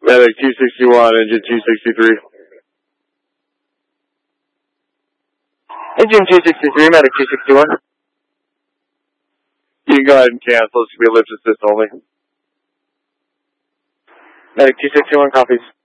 Medic 261, engine 263. Engine 263, medic 261. You can go ahead and cancel. It's going to be a lift assist only. Medic 261 copies.